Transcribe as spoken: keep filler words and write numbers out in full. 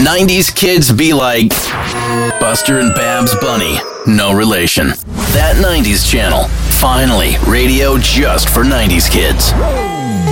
nineties kids be like Buster and Babs Bunny. No relation. That nineties channel. Finally, radio just for nineties kids.